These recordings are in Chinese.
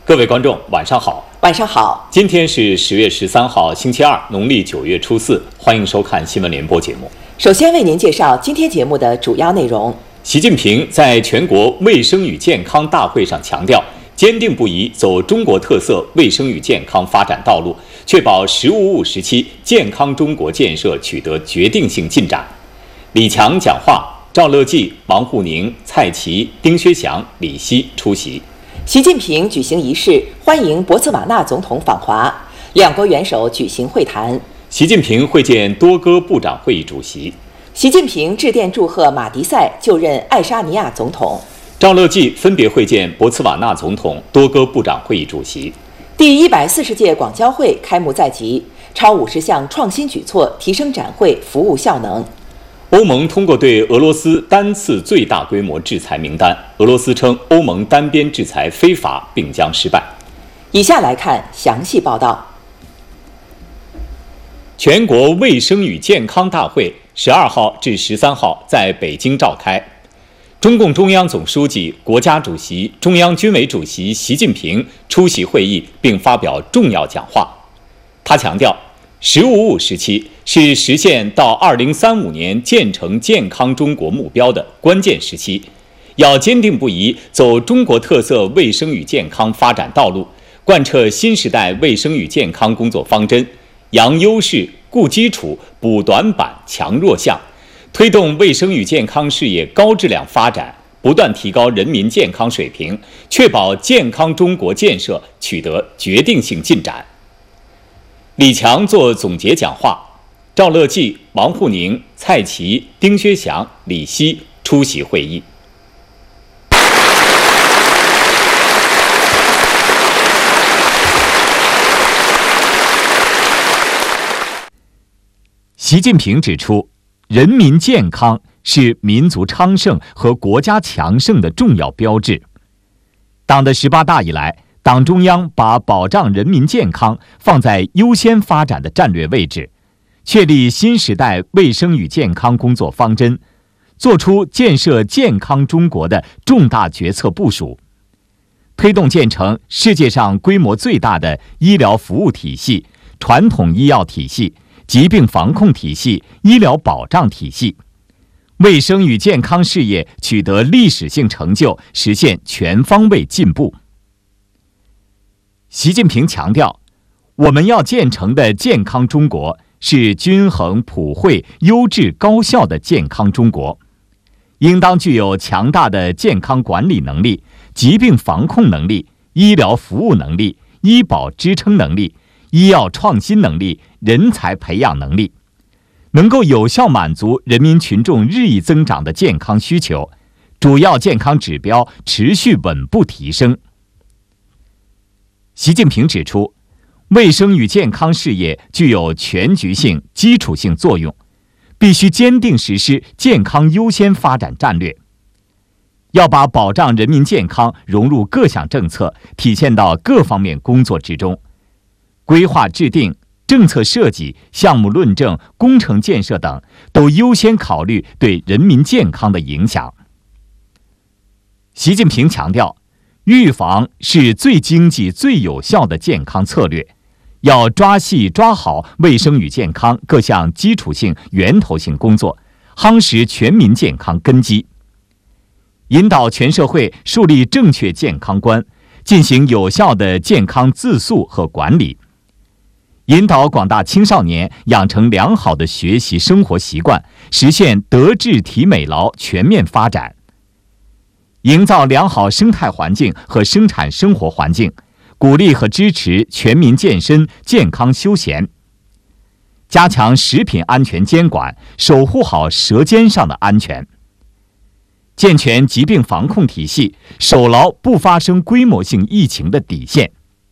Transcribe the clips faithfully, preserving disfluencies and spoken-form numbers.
各位观众，晚上好。 晚上好。 今天是十月十三号，星期二，农历九月初四。欢迎收看新闻联播节目。 首先为您介绍今天节目的主要内容。 习近平在全国卫生与健康大会上强调，坚定不移走中国特色卫生与健康发展道路，确保“十五五”时期健康中国建设取得决定性进展。李强讲话，赵乐际、王沪宁、蔡奇、丁薛祥、李希出席。 习近平举行仪式，欢迎博茨瓦纳总统访华，两国元首举行会谈。 习近平会见多哥部长会议主席。 习近平致电祝贺马迪赛就任爱沙尼亚总统。 赵乐际分别会见博茨瓦纳总统、多哥部长会议主席。 第一百四十届广交会开幕在即，超五十项创新举措提升展会服务效能。 欧盟通过对俄罗斯单次最大规模制裁名单，俄罗斯称欧盟单边制裁非法并将失败。 以下来看详细报道。 全国卫生与健康大会十二号至十三号在北京召开，中共中央总书记、国家主席、中央军委主席习近平出席会议并发表重要讲话。他强调，“十五五”时期是实现到二零三五年建成健康中国目标的关键时期，要坚定不移走中国特色卫生与健康发展道路，贯彻新时代卫生与健康工作方针，扬优势、固基础、补短板、强弱项，推动卫生与健康事业高质量发展，不断提高人民健康水平，确保健康中国建设取得决定性进展。李强作总结讲话，赵乐际、王沪宁、蔡奇、丁薛祥、李希出席会议。习近平指出，人民健康是民族昌盛和国家强盛的重要标志。党的十八大以来，党中央把保障人民健康放在优先发展的战略位置，确立新时代卫生与健康工作方针，作出建设健康中国的重大决策部署，推动建成世界上规模最大的医疗服务体系、传统医药体系、疾病防控体系、医疗保障体系，卫生与健康事业取得历史性成就，实现全方位进步。习近平强调，我们要建成的健康中国是均衡、普惠、优质、高效的健康中国，应当具有强大的健康管理能力、疾病防控能力、医疗服务能力、医保支撑能力、医药创新能力、人才培养能力，能够有效满足人民群众日益增长的健康需求，主要健康指标持续稳步提升。习近平指出，卫生与健康事业具有全局性、基础性作用，必须坚定实施健康优先发展战略，要把保障人民健康融入各项政策，体现到各方面工作之中，规划制定、政策设计、项目论证、工程建设等都优先考虑对人民健康的影响。习近平强调，预防是最经济、最有效的健康策略，要抓细抓好卫生与健康各项基础性、源头性工作，夯实全民健康根基，引导全社会树立正确健康观，进行有效的健康自述和管理，引导广大青少年养成良好的学习生活习惯，实现德智体美劳全面发展，营造良好生态环境和生产生活环境，鼓励和支持全民健身、健康休闲，加强食品安全监管，守护好舌尖上的安全，健全疾病防控体系，守牢不发生规模性疫情的底线。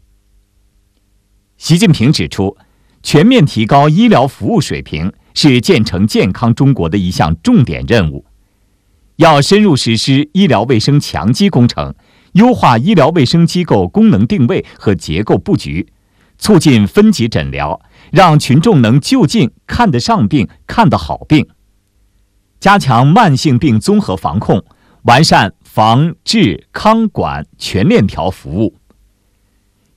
习近平指出，全面提高医疗服务水平是建成健康中国的一项重点任务，要深入实施医疗卫生强基工程，优化医疗卫生机构功能定位和结构布局，促进分级诊疗，让群众能就近看得上病、看得好病，加强慢性病综合防控，完善防治康管全链条服务，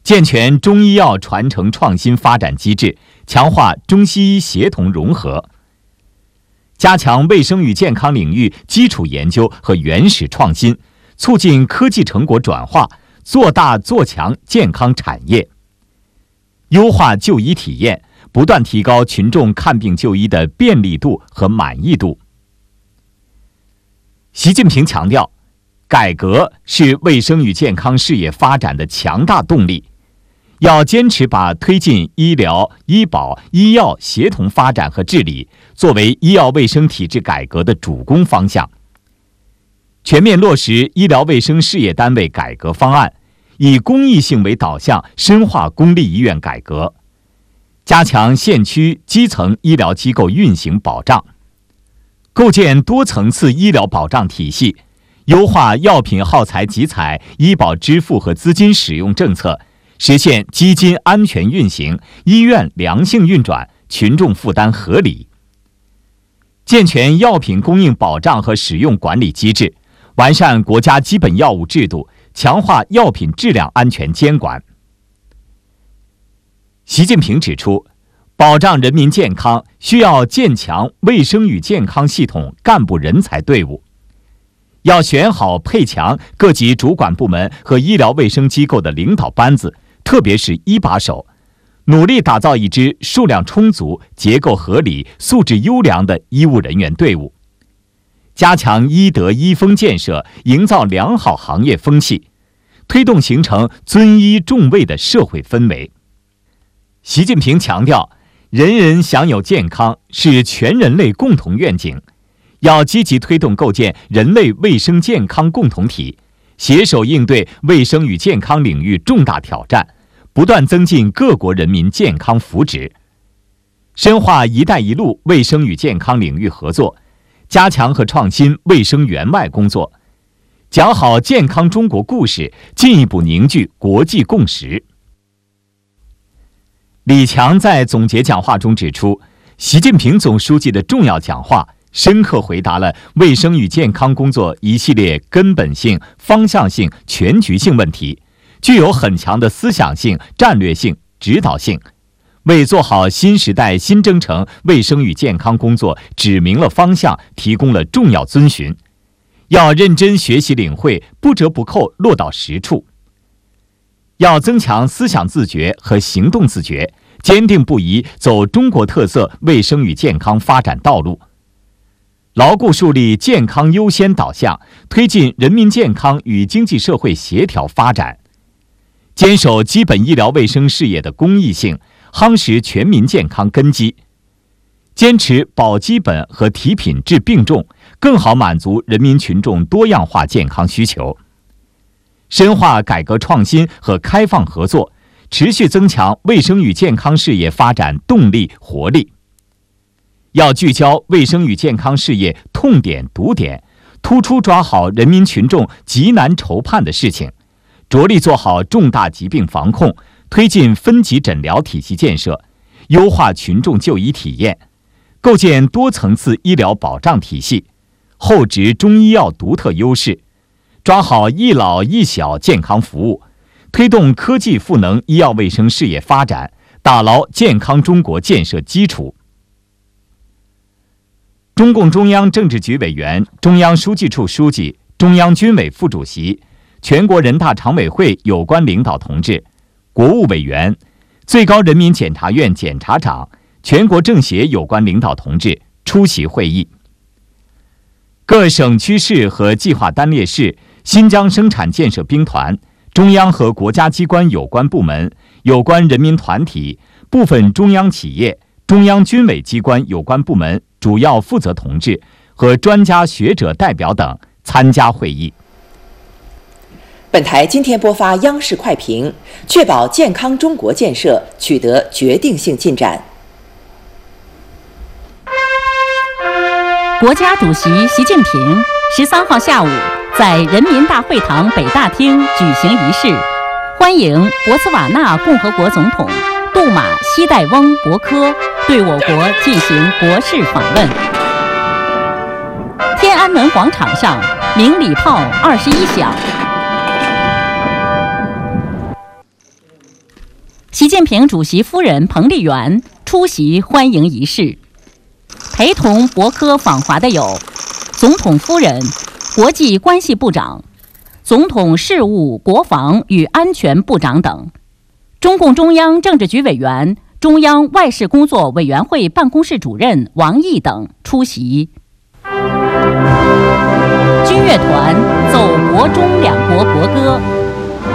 健全中医药传承创新发展机制，强化中西医协同融合，加强卫生与健康领域基础研究和原始创新，促进科技成果转化，做大做强健康产业，优化就医体验，不断提高群众看病就医的便利度和满意度。习近平强调，改革是卫生与健康事业发展的强大动力，要坚持把推进医疗、医保、医药协同发展和治理作为医药卫生体制改革的主攻方向，全面落实医疗卫生事业单位改革方案，以公益性为导向，深化公立医院改革，加强县区基层医疗机构运行保障，构建多层次医疗保障体系，优化药品耗材集采、医保支付和资金使用政策，实现基金安全运行、医院良性运转、群众负担合理。健全药品供应保障和使用管理机制，完善国家基本药物制度，强化药品质量安全监管。习近平指出，保障人民健康需要建强卫生与健康系统干部人才队伍，要选好配强各级主管部门和医疗卫生机构的领导班子，特别是一把手，努力打造一支数量充足、结构合理、素质优良的医务人员队伍，加强医德医风建设，营造良好行业风气，推动形成尊医重卫的社会氛围。习近平强调，人人享有健康是全人类共同愿景，要积极推动构建人类卫生健康共同体，携手应对卫生与健康领域重大挑战，不断增进各国人民健康福祉，深化“一带一路”卫生与健康领域合作，加强和创新卫生援外工作，讲好健康中国故事，进一步凝聚国际共识。李强在总结讲话中指出，习近平总书记的重要讲话深刻回答了卫生与健康工作一系列根本性、方向性、全局性问题，具有很强的思想性、战略性、指导性，为做好新时代新征程卫生与健康工作指明了方向，提供了重要遵循。要认真学习领会，不折不扣落到实处。要增强思想自觉和行动自觉，坚定不移走中国特色卫生与健康发展道路，牢固树立健康优先导向，推进人民健康与经济社会协调发展，坚守基本医疗卫生事业的公益性，夯实全民健康根基，坚持保基本和提品质并重，更好满足人民群众多样化健康需求。深化改革创新和开放合作，持续增强卫生与健康事业发展动力活力。要聚焦卫生与健康事业痛点堵点，突出抓好人民群众急难愁盼的事情，着力做好重大疾病防控，推进分级诊疗体系建设，优化群众就医体验，构建多层次医疗保障体系，厚植中医药独特优势，抓好一老一小健康服务，推动科技赋能医药卫生事业发展，打牢健康中国建设基础。中共中央政治局委员、中央书记处书记、中央军委副主席、全国人大常委会有关领导同志、国务委员、最高人民检察院检察长、全国政协有关领导同志出席会议。各省区市和计划单列市新疆生产建设兵团、中央和国家机关有关部门、有关人民团体、部分中央企业、中央军委机关有关部门主要负责同志和专家学者代表等参加会议。 本台今天播发央视快评，确保健康中国建设取得决定性进展。 国家主席习近平十三号下午在人民大会堂北大厅举行仪式，欢迎博茨瓦纳共和国总统杜马西代翁博科对我国进行国事访问。天安门广场上鸣礼炮二十一响。 习近平主席夫人彭丽媛出席欢迎仪式。陪同博科访华的有总统夫人、国际关系部长、总统事务、国防与安全部长等。中共中央政治局委员、中央外事工作委员会办公室主任王毅等出席。军乐团奏国中两国国歌。